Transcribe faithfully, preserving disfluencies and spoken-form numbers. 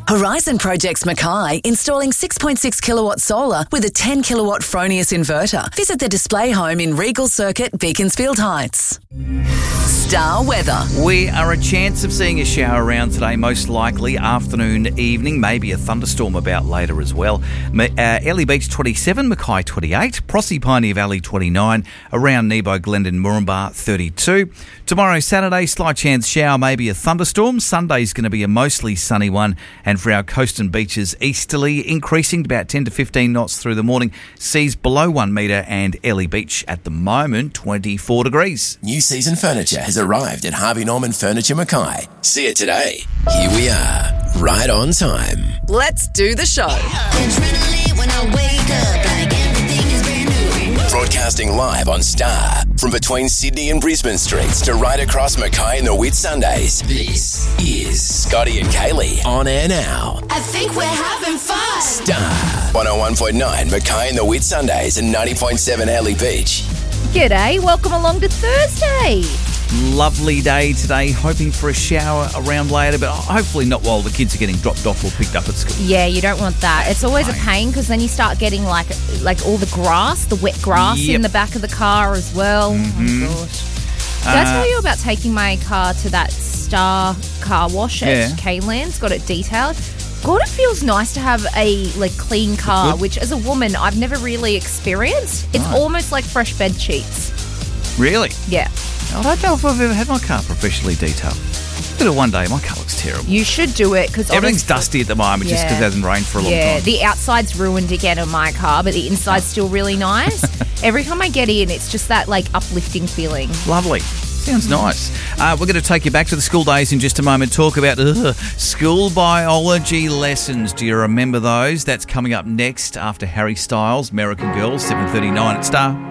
Horizon Projects Mackay installing six point six kilowatt solar with a ten kilowatt Fronius inverter. Visit the display home in Regal Circuit, Beaconsfield Heights. Star weather. We are a chance of seeing a shower around today, most likely afternoon, evening, maybe a thunderstorm about later as well. Uh, Ellie Beach twenty-seven, Mackay twenty-eight, Proserpine Valley twenty-nine, around Nebo, Glendon, Moranbah thirty-two. Tomorrow, Saturday, slight chance shower, maybe a thunderstorm. Sunday's going to be a mostly sunny one, and for our coast and beaches, easterly, increasing to about ten to fifteen knots through the morning. Seas below one metre, and Ellie Beach at the moment twenty-four degrees. New season furniture has arrived at Harvey Norman Furniture Mackay. See it today. Here we are, right on time. Let's do the show. Broadcasting live on Star from between Sydney and Brisbane streets to right across Mackay and the Whitsundays. This is Scotty and Kaylee on air now. I think we're having fun. Star one oh one point nine Mackay and the Whitsundays and ninety point seven Ellie Beach. G'day, welcome along to Thursday. Lovely day today, hoping for a shower around later, but hopefully not while the kids are getting dropped off or picked up at school. Yeah, you don't want that. It's always a pain because then you start getting like like all the grass, the wet grass Yep. in the back of the car as well. Mhm. Oh, gosh. Did I Uh, tell you about taking my car to that Star car wash Yeah. at K-Land's? Got it detailed. God, it feels nice to have a like clean car, Good. which as a woman I've never really experienced. It's Right. almost like fresh bed sheets. Really? Yeah. I don't know if I've ever had my car professionally detailed. Did it one day. My car looks terrible. You should do it because Everything's dusty at the moment just because Yeah. it hasn't rained for a long Yeah, time. the outside's ruined again on my car, but the inside's still really nice. Every time I get in, it's just that like uplifting feeling. Lovely. Sounds nice. Uh, we're going to take you back to the school days in just a moment. Talk about ugh, school biology lessons. Do you remember those? That's coming up next after Harry Styles, American Girl, seven thirty-nine at Star.